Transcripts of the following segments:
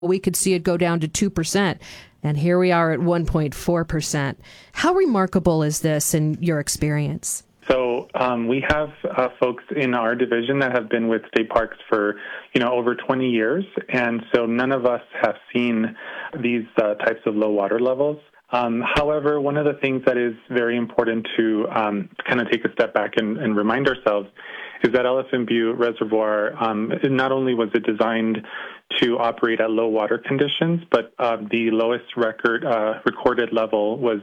we could see it go down to 2%. And here we are at 1.4%. How remarkable is this in your experience? So we have folks in our division that have been with state parks for, over 20 years. And so none of us have seen these types of low water levels. However, one of the things that is very important to kind of take a step back and remind ourselves is that Elephant Butte Reservoir, not only was it designed to operate at low water conditions, but the lowest recorded level was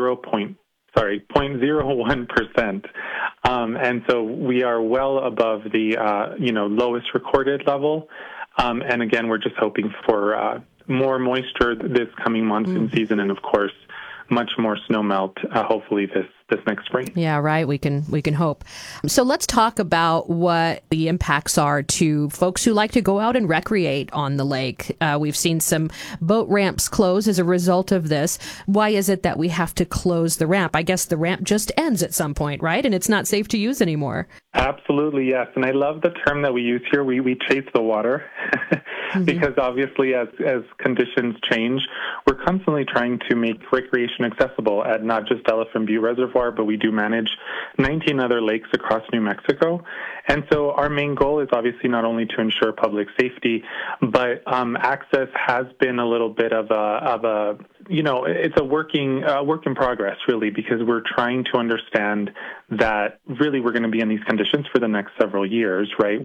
0.01%. And so we are well above the, lowest recorded level. And again, we're just hoping for more moisture this coming monsoon season, and of course, much more snow melt, hopefully this next spring. Yeah, right. We can hope. So let's talk about what the impacts are to folks who like to go out and recreate on the lake. We've seen some boat ramps close as a result of this. Why is it that we have to close the ramp? I guess the ramp just ends at some point, right? And it's not safe to use anymore. Absolutely, yes. And I love the term that we use here. We chase the water because obviously as conditions change, we're constantly trying to make recreation accessible at not just Elephant Butte Reservoir, but we do manage 19 other lakes across New Mexico. And so our main goal is obviously not only to ensure public safety, but access has been a little bit of a it's a work in progress, really, because we're trying to understand that really we're going to be in these conditions for the next several years, right?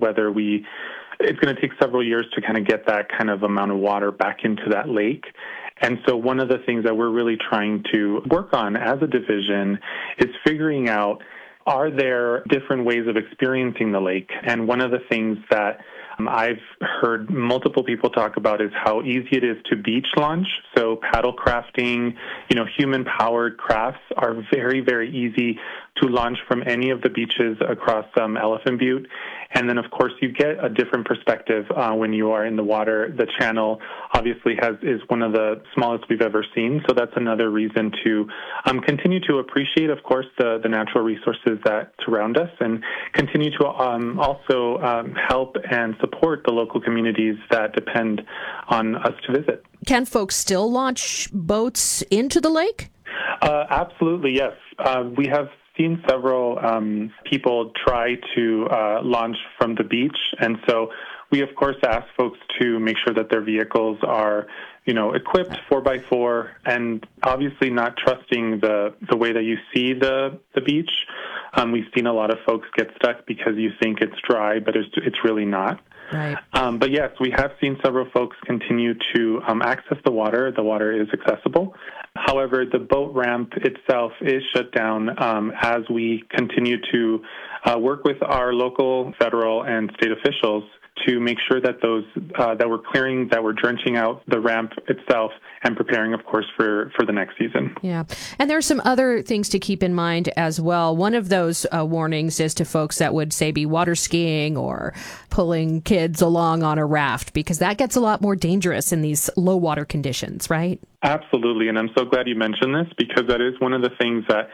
It's going to take several years to kind of get that kind of amount of water back into that lake. And so one of the things that we're really trying to work on as a division is figuring out, are there different ways of experiencing the lake? And one of the things that I've heard multiple people talk about is how easy it is to beach launch. So paddle crafting, human-powered crafts are very, very easy to launch from any of the beaches across Elephant Butte. And then, of course, you get a different perspective when you are in the water. The channel obviously is one of the smallest we've ever seen. So that's another reason to continue to appreciate, of course, the natural resources that surround us, and continue to also help and support the local communities that depend on us to visit. Can folks still launch boats into the lake? Absolutely, yes. We have seen several people try to launch from the beach, and so we, of course, ask folks to make sure that their vehicles are, equipped 4x4, and obviously not trusting the way that you see the beach. We've seen a lot of folks get stuck because you think it's dry, but it's really not. Right. But yes, we have seen several folks continue to access the water. The water is accessible. However, the boat ramp itself is shut down as we continue to work with our local, federal, and state officials to make sure that those that we're clearing, that we're drenching out the ramp itself, and preparing, of course, for the next season. Yeah. And there are some other things to keep in mind as well. One of those warnings is to folks that would, say, be water skiing or pulling kids along on a raft, because that gets a lot more dangerous in these low water conditions, right? Absolutely. And I'm so glad you mentioned this, because that is one of the things that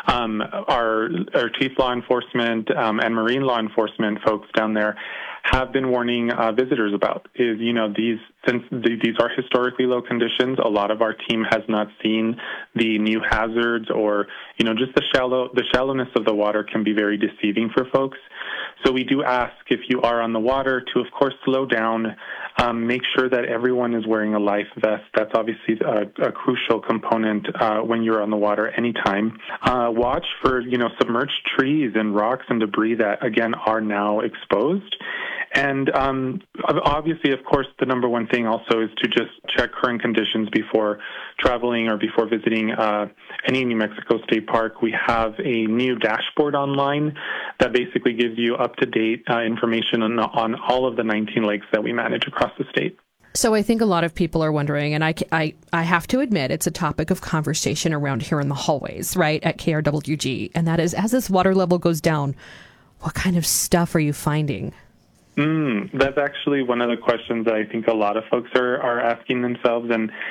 our chief law enforcement and marine law enforcement folks down there have been warning visitors about is, since these are historically low conditions, a lot of our team has not seen the new hazards, or, just the shallowness of the water can be very deceiving for folks. So we do ask, if you are on the water, to, of course, slow down, make sure that everyone is wearing a life vest. That's obviously a crucial component when you're on the water anytime. Watch for, submerged trees and rocks and debris that, again, are now exposed. And obviously, of course, the number one thing also is to just check current conditions before traveling or before visiting any New Mexico State Park. We have a new dashboard online that basically gives you up-to-date information on all of the 19 lakes that we manage across the state. So I think a lot of people are wondering, and I have to admit, it's a topic of conversation around here in the hallways, right, at KRWG, and that is, as this water level goes down, what kind of stuff are you finding? That's actually one of the questions that I think a lot of folks are asking themselves. And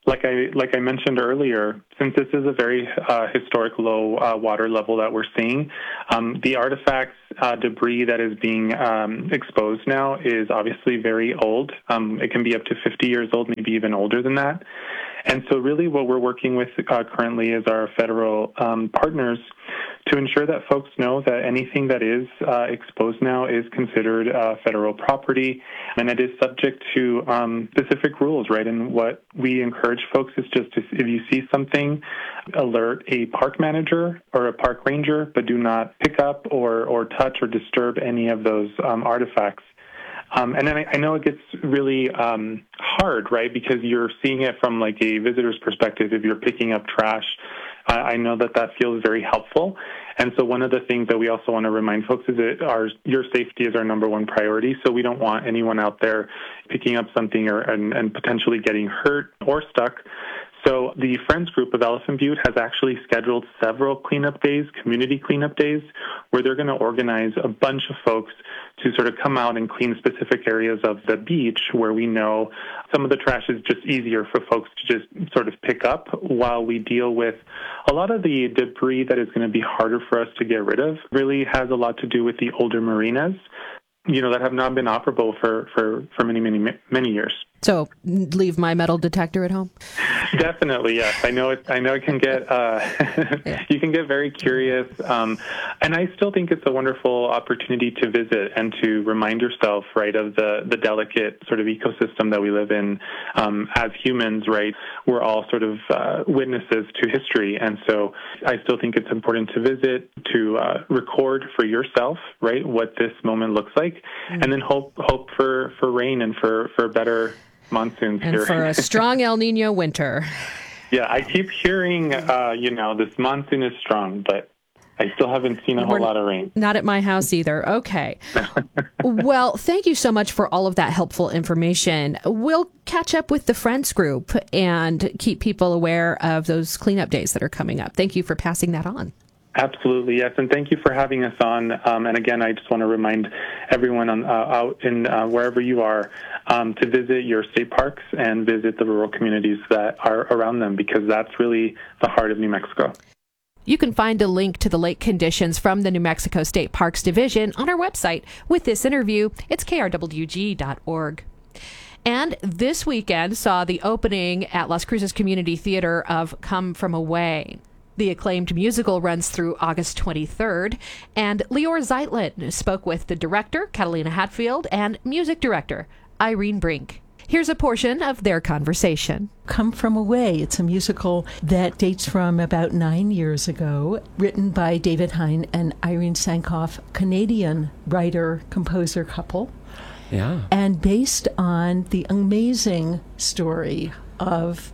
Like I mentioned earlier, since this is a very historic low water level that we're seeing, the artifacts, debris that is being exposed now is obviously very old. It can be up to 50 years old, maybe even older than that. And so really what we're working with currently is our federal partners to ensure that folks know that anything that is exposed now is considered federal property, and it is subject to specific rules, right? And what we encourage folks is just to, if you see something, alert a park manager or a park ranger, but do not pick up or touch or disturb any of those artifacts. And then I know it gets really hard, right, because you're seeing it from like a visitor's perspective. If you're picking up trash, I know that feels very helpful. And so one of the things that we also want to remind folks is that your safety is our number one priority. So we don't want anyone out there picking up something and potentially getting hurt or stuck. So the Friends Group of Elephant Butte has actually scheduled several cleanup days, community cleanup days, where they're going to organize a bunch of folks to sort of come out and clean specific areas of the beach where we know some of the trash is just easier for folks to just sort of pick up while we deal with a lot of the debris that is going to be harder for us to get rid of. Really has a lot to do with the older marinas, that have not been operable for many years. So leave my metal detector at home? Definitely, yes. I know it can get, you can get very curious. And I still think it's a wonderful opportunity to visit and to remind yourself, right, of the delicate sort of ecosystem that we live in. As humans, right, we're all sort of witnesses to history. And so I still think it's important to visit, to record for yourself, right, what this moment looks like, and then hope for rain and for better monsoons and here. For a strong El Nino winter. Yeah, I keep hearing, this monsoon is strong, but I still haven't seen a whole lot of rain. Not at my house either. Okay. Well, thank you so much for all of that helpful information. We'll catch up with the Friends Group and keep people aware of those cleanup days that are coming up. Thank you for passing that on. Absolutely, yes, and thank you for having us on. And again, I just want to remind everyone out in wherever you are to visit your state parks and visit the rural communities that are around them, because that's really the heart of New Mexico. You can find a link to the lake conditions from the New Mexico State Parks Division on our website with this interview. It's krwg.org. And this weekend saw the opening at Las Cruces Community Theater of Come From Away. The acclaimed musical runs through August 23rd, and Leor Zeitlin spoke with the director, Catalina Hatfield, and music director, Irene Brink. Here's a portion of their conversation. Come From Away. It's a musical that dates from about 9 years ago, written by David Hein and Irene Sankoff, Canadian writer-composer couple. Yeah. And based on the amazing story of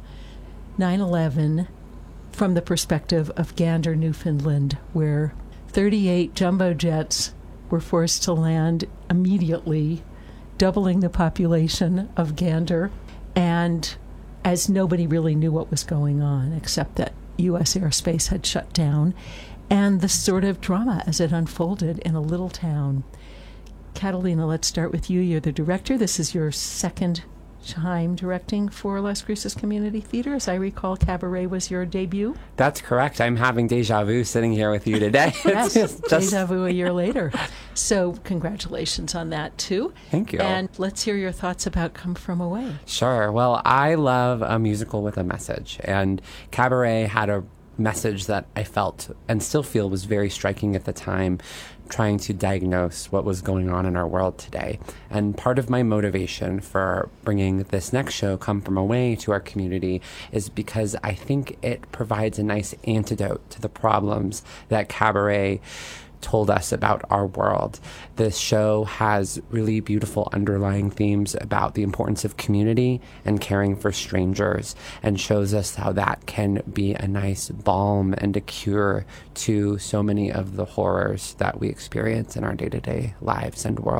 9/11 from the perspective of Gander, Newfoundland, where 38 jumbo jets were forced to land immediately, doubling the population of Gander, and as nobody really knew what was going on, except that U.S. airspace had shut down, and the sort of drama as it unfolded in a little town. Catalina, let's start with you. You're the director. This is your second time directing for Las Cruces Community Theater. As I recall, Cabaret was your debut. That's correct. I'm having deja vu sitting here with you today. Yes, deja vu a year later. So congratulations on that, too. Thank you. And let's hear your thoughts about Come From Away. Sure. Well, I love a musical with a message, and Cabaret had a message that I felt and still feel was very striking at the time, trying to diagnose what was going on in our world today. And part of my motivation for bringing this next show, Come From Away, to our community is because I think it provides a nice antidote to the problems that Cabaret told us about our world. This show has really beautiful underlying themes about the importance of community and caring for strangers, and shows us how that can be a nice balm and a cure to so many of the horrors that we experience in our day-to-day lives and world.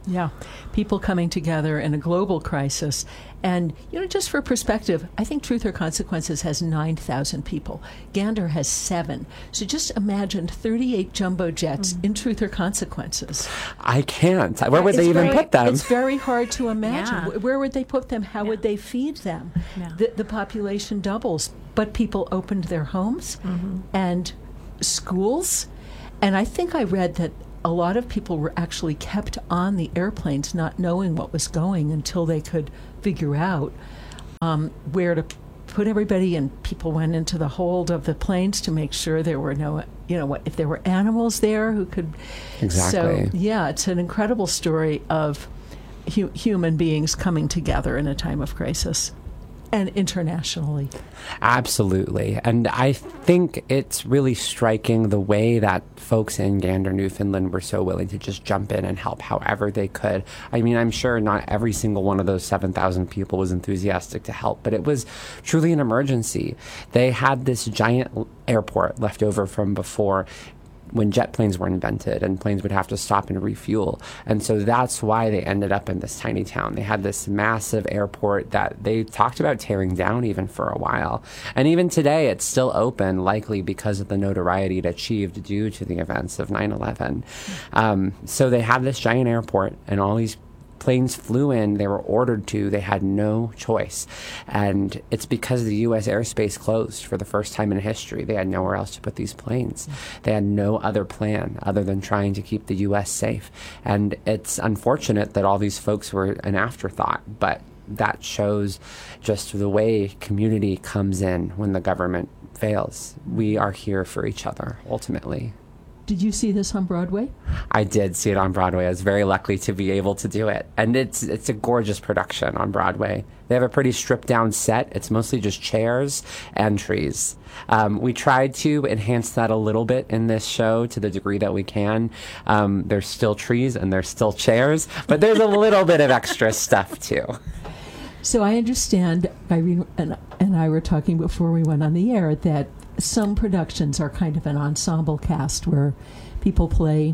Yeah, people coming together in a global crisis. And, just for perspective, I think Truth or Consequences has 9,000 people. Gander has 7. So just imagine 38 jumbo jets in Truth or Consequences. I can't. Where would they even put them? It's very hard to imagine. Yeah. Where would they put them? How would they feed them? Yeah. The population doubles. But people opened their homes and schools. And I think I read that a lot of people were actually kept on the airplanes not knowing what was going until they could figure out where to put everybody, and people went into the hold of the planes to make sure there were no, if there were animals there who could. Exactly. So, yeah, it's an incredible story of human beings coming together in a time of crisis. And internationally. Absolutely. And I think it's really striking the way that folks in Gander, Newfoundland were so willing to just jump in and help however they could. I mean, I'm sure not every single one of those 7,000 people was enthusiastic to help, but it was truly an emergency. They had this giant airport left over from before, when jet planes were invented and planes would have to stop and refuel. And so that's why they ended up in this tiny town. They had this massive airport that they talked about tearing down even for a while. And even today, it's still open, likely because of the notoriety it achieved due to the events of 9/11. So they had this giant airport, and all these planes flew in. They were ordered to. They had no choice. And it's because the U.S. airspace closed for the first time in history. They had nowhere else to put these planes. They had no other plan other than trying to keep the U.S. safe. And it's unfortunate that all these folks were an afterthought, but that shows just the way community comes in when the government fails. We are here for each other, ultimately. Did you see this on Broadway? I did see it on Broadway. I was very lucky to be able to do it. And it's a gorgeous production on Broadway. They have a pretty stripped-down set. It's mostly just chairs and trees. We tried to enhance that a little bit in this show to the degree that we can. There's still trees and there's still chairs, but there's a little bit of extra stuff, too. So I understand, Irene and I were talking before we went on the air, that some productions are kind of an ensemble cast where people play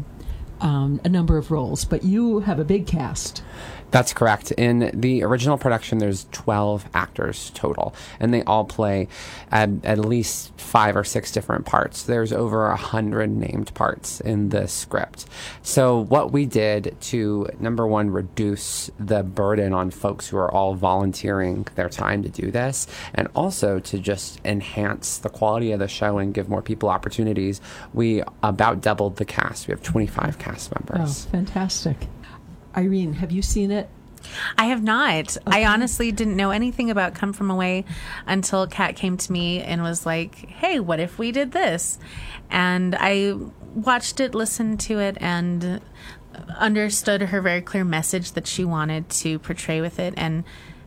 a number of roles, but you have a big cast. That's correct. In the original production, there's 12 actors total, and they all play at least 5 or 6 different parts. There's over 100 named parts in the script. So what we did to, number one, reduce the burden on folks who are all volunteering their time to do this, and also to just enhance the quality of the show and give more people opportunities, we about doubled the cast. We have 25 cast members. Oh, fantastic. Irene, have you seen it? I have not. Okay. I honestly didn't know anything about Come From Away until Kat came to me and was like, hey, what if we did this? And I watched it, listened to it, and understood her very clear message that she wanted to portray with it. And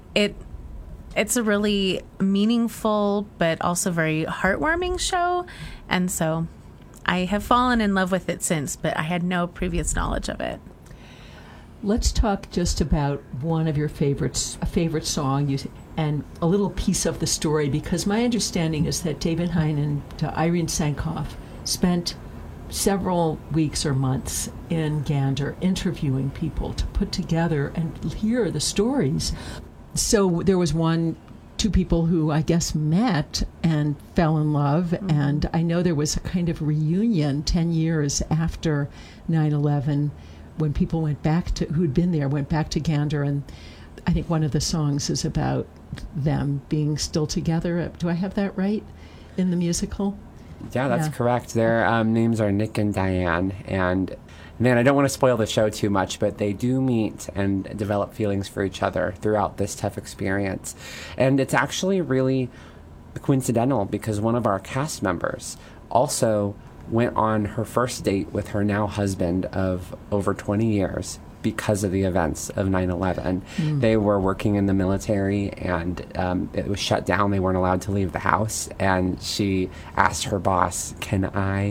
it's a really meaningful but also very heartwarming show. And so I have fallen in love with it since, but I had no previous knowledge of it. Let's talk just about one of your favorites, a favorite song, and a little piece of the story, because my understanding is that David Hein and Irene Sankoff spent several weeks or months in Gander interviewing people to put together and hear the stories. So there was two people who I guess met and fell in love, and I know there was a kind of reunion 10 years after 9/11 when people went back to, who'd been there, went back to Gander, and I think one of the songs is about them being still together. Do I have that right in the musical? Yeah, that's correct. Their names are Nick and Diane, and man, I don't want to spoil the show too much, but they do meet and develop feelings for each other throughout this tough experience. And it's actually really coincidental because one of our cast members also went on her first date with her now husband of over 20 years because of the events of 9/11. They were working in the military, and it was shut down. They weren't allowed to leave the house. And she asked her boss, can I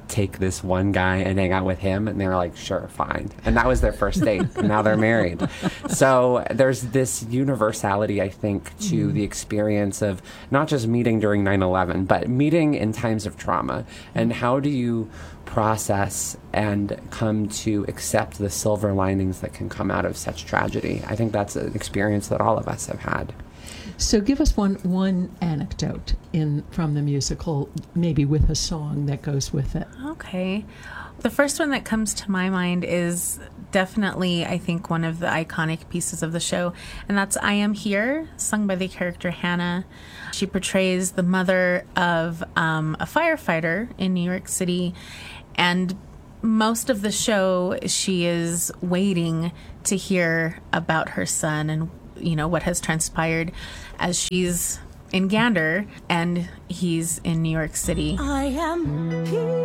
take this one guy and hang out with him? And they were like, sure, fine. And that was their first date. And now they're married. So there's this universality, I think, to the experience of not just meeting during 9/11, but meeting in times of trauma. And how do you process and come to accept the silver linings that can come out of such tragedy? I think that's an experience that all of us have had. So give us one anecdote from the musical, maybe with a song that goes with it. Okay. The first one that comes to my mind is definitely, I think, one of the iconic pieces of the show, and that's I Am Here, sung by the character Hannah. She portrays the mother of a firefighter in New York City, and most of the show she is waiting to hear about her son and, you know, what has transpired as she's in Gander and he's in New York City. I am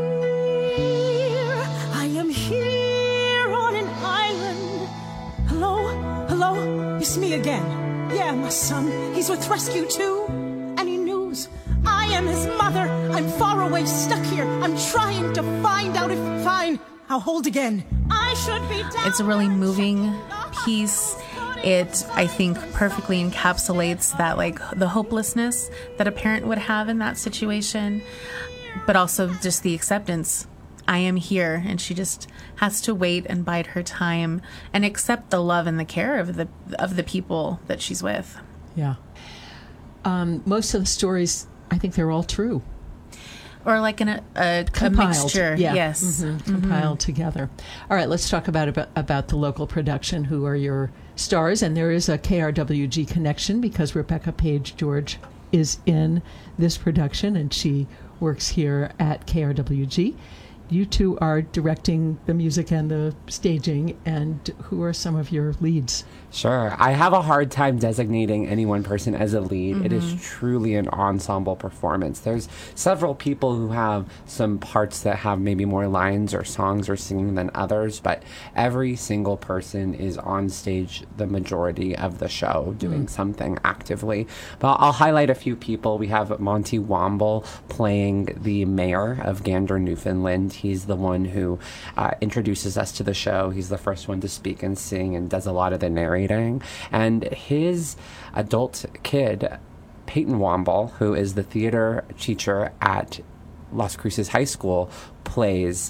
here. I am here on an island. Hello? It's me again. Yeah, my son. He's with Rescue 2. Any news? I am his mother. I'm far away, stuck here. I'm trying to find out if fine. I'll hold again. I should be down. It's a really moving piece. It, I think, perfectly encapsulates that, like, the hopelessness that a parent would have in that situation, but also just the acceptance. I am here, and she just has to wait and bide her time and accept the love and the care of the people that she's with. Yeah. Most of the stories, I think they're all true. Or like a mixture. Yeah. Yes. Compiled together. All right, let's talk about the local production. Who are your stars? And there is a KRWG connection because Rebecca Page George is in this production and she works here at KRWG. You two are directing the music and the staging, and who are some of your leads? Sure. I have a hard time designating any one person as a lead. It is truly an ensemble performance. There's several people who have some parts that have maybe more lines or songs or singing than others, but every single person is on stage the majority of the show doing something actively. But I'll highlight a few people. We have Monty Womble playing the mayor of Gander, Newfoundland. He's the one who introduces us to the show. He's the first one to speak and sing and does a lot of the narrating. And his adult kid, Peyton Womble, who is the theater teacher at Las Cruces High School, plays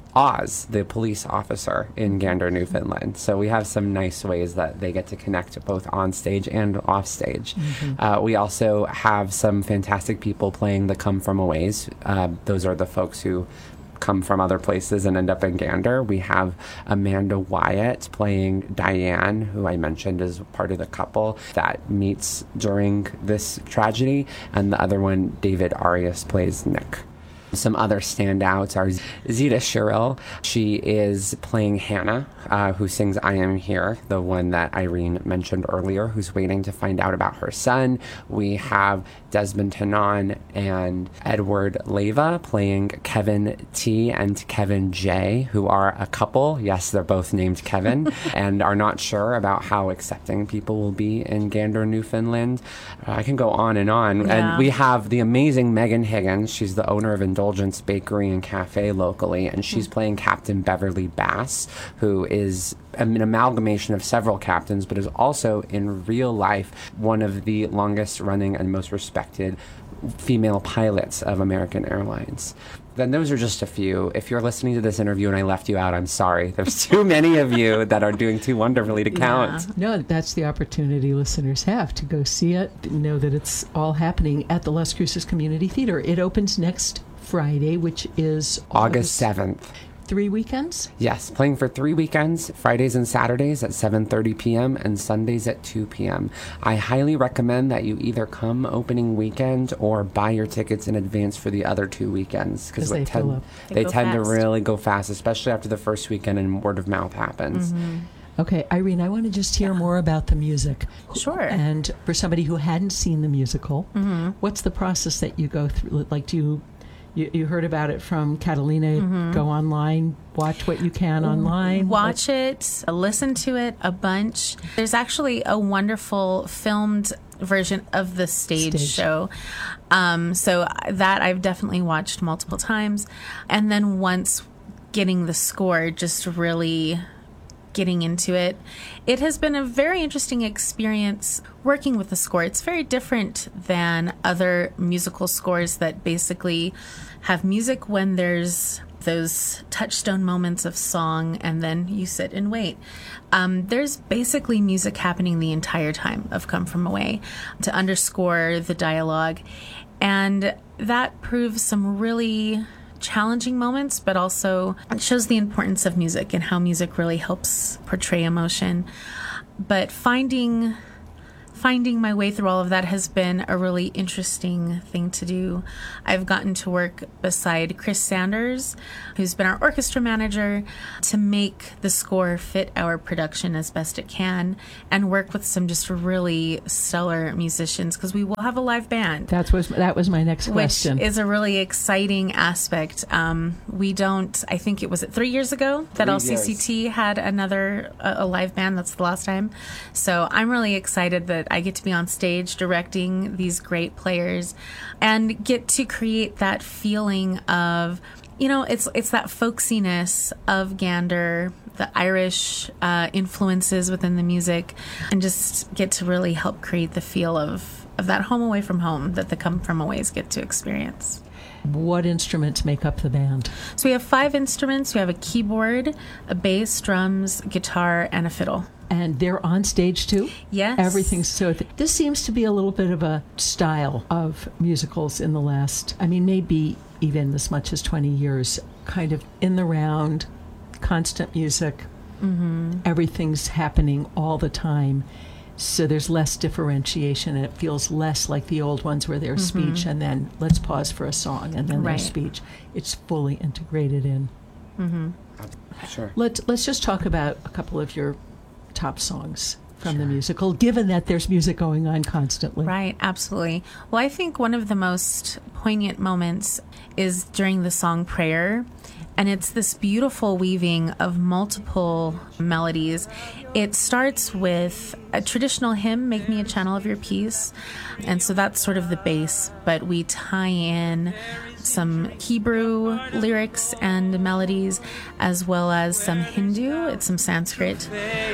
Oz, the police officer in Gander, Newfoundland. So we have some nice ways that they get to connect both on stage and off stage. We also have some fantastic people playing the Come From Aways. Those are the folks who come from other places and end up in Gander. We have Amanda Wyatt playing Diane, who I mentioned is part of the couple that meets during this tragedy, and the other one, David Arias, plays Nick. Some other standouts are Zita Sherrill. She is playing Hannah, who sings I Am Here, the one that Irene mentioned earlier, who's waiting to find out about her son. We have Desmond Tanon and Edward Leva playing Kevin T and Kevin J, who are a couple. Yes, they're both named Kevin, and are not sure about how accepting people will be in Gander, Newfoundland. I can go on and on. Yeah. And we have the amazing Megan Higgins. She's the owner of Indulgence Bakery and Cafe locally, and she's playing Captain Beverly Bass, who is an amalgamation of several captains, but is also in real life one of the longest running and most respected female pilots of American Airlines. Then those are just a few. If you're listening to this interview and I left you out, I'm sorry. There's too many of you that are doing too wonderfully to count. No, that's the opportunity listeners have to go see it, know that it's all happening at the Las Cruces Community Theater. It opens next Friday, which is August 7th. 3 weekends? Yes, playing for 3 weekends, Fridays and Saturdays at 7:30 p.m. and Sundays at 2 p.m. I highly recommend that you either come opening weekend or buy your tickets in advance for the other 2 weekends, because they fill up. They go tend to fast. really go fast, especially after the first weekend and word of mouth happens. Okay, Irene, I want to just hear more about the music. Sure. And for somebody who hadn't seen the musical, what's the process that you go through? Like, do you heard about it from Catalina, go online, watch what you can online? Watch it, listen to it a bunch. There's actually a wonderful filmed version of the stage show. So that I've definitely watched multiple times. And then once getting the score, just really getting into it, it has been a very interesting experience working with the score. It's very different than other musical scores that basically have music when there's those touchstone moments of song and then you sit and wait. There's basically music happening the entire time of Come From Away to underscore the dialogue. And that proves some really challenging moments, but also it shows the importance of music and how music really helps portray emotion. But finding my way through all of that has been a really interesting thing to do. I've gotten to work beside Chris Sanders, who's been our orchestra manager, to make the score fit our production as best it can, and work with some just really stellar musicians, because we will have a live band. That was my next question. Which is a really exciting aspect. We don't, I think it was 3 years ago that LCCT had a live band. That's the last time. So I'm really excited that I get to be on stage directing these great players and get to create that feeling of, it's that folksiness of Gander, the Irish influences within the music, and just get to really help create the feel of that home away from home that the Come From Aways get to experience. What instruments make up the band? So we have 5 instruments. We have a keyboard, a bass, drums, guitar, and a fiddle. And they're on stage too? Yes. Everything's this seems to be a little bit of a style of musicals in the last, maybe even as much as 20 years, kind of in the round, constant music. Mm-hmm. Everything's happening all the time. So there's less differentiation, and it feels less like the old ones where there's speech and then let's pause for a song and then there's speech. It's fully integrated in. Mm-hmm. Sure. Let's just talk about a couple of your top songs from the musical, given that there's music going on constantly. Right, absolutely. Well, I think one of the most poignant moments is during the song Prayer. And it's this beautiful weaving of multiple melodies. It starts with a traditional hymn, Make Me a Channel of Your Peace. And so that's sort of the base, but we tie in some Hebrew lyrics and melodies, as well as some Hindu. It's some Sanskrit.